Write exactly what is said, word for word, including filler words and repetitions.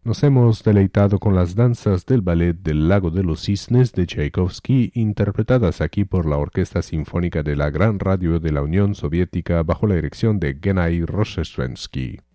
Nos hemos deleitado con las danzas del ballet del Lago de los Cisnes de Tchaikovsky, interpretadas aquí por la Orquesta Sinfónica de la Gran Radio de la Unión Soviética bajo la dirección de Gennady Rozhestvensky.